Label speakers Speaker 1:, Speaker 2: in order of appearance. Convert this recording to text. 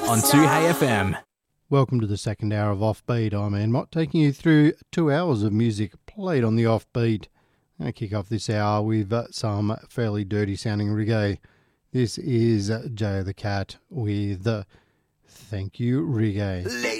Speaker 1: on 2HFM.
Speaker 2: Welcome to the second hour of Offbeat. I'm Ian Mott, taking you through 2 hours of music played on the Offbeat. I'm going to kick off this hour with some fairly dirty sounding reggae. This is Jay the Cat with Thank You Reggae.